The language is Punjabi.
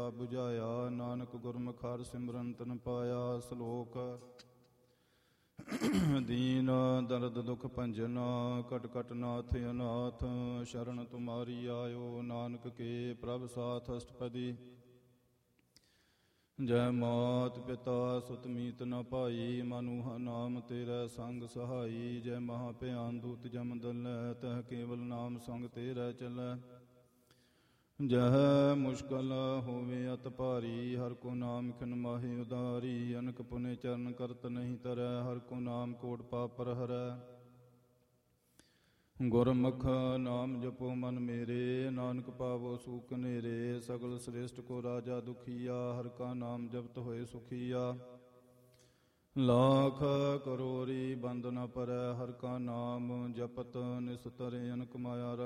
ਆਪ ਬੁਝਾਇਆ। ਨਾਨਕ ਗੁਰਮੁਖ ਹਰਿ ਸਿਮਰਨ ਤਨ ਪਾਇਆ। ਸ਼ਲੋਕ ਦੀਨ ਦਰਦ ਦੁਖ ਭੰਜਨ ਕਟ ਕਟ ਨਾਥ ਅਨਾਥ। ਸ਼ਰਨ ਤੁਮਾਰੀ ਆਇਓ ਨਾਨਕ ਕੇ ਪ੍ਰਭ ਸਾਥ ਅਸ਼ਟਪਦੀ। ਜੈ ਮਾਤ ਪਿਤਾ ਸੁਤ ਮੀਤ ਨ ਭਾਈ। ਮਨੁ ਨਾਮ ਤੇਰਾ ਸੰਗ ਸਹਾਈ। ਜੈ ਮਹਾ ਭਿਆਨ ਦੂਤ ਜਮ ਦਲੈ। ਤਹ ਕੇਵਲ ਨਾਮ ਸੰਗ ਤੇਰਾ ਚਲੈ। ਜਹ ਮੁਸ਼ਕਲ ਹੋਵੇ ਅਤ ਭਾਰੀ। ਹਰ ਕੋ ਨਾਮ ਖਿਨ ਮਾਹੀ ਉਦਾਰੀ। ਅਨਕ ਪੁਨੇ ਚਰਨ ਕਰਤ ਨਹੀਂ ਤਰੈ। ਹਰ ਕੋ ਨਾਮ ਕੋਟ ਪਾਪ ਪਰ ਹਰੈ। ਗੁਰਮੁਖ ਨਾਮ ਜਪੋ ਮਨ ਮੇਰੇ। ਨਾਨਕ ਪਾਵੋ ਸੂਖ ਨੇਰੇ। ਸਗਲ ਸ੍ਰੇਸ਼ਟ ਕੋ ਰਾਜਾ ਦੁਖੀਆ। ਹਰ ਕਾ ਨਾਮ ਜਪਤ ਹੋਏ ਸੁਖੀਆ। ਲਾਖ ਕਰੋੜੀ ਬੰਦ ਨ ਪਰੈ। ਹਰ ਕਾ ਨਾਮ ਜਪਤ ਨਿਸਤਰੇ। ਅਨਕ ਮਾਇਆ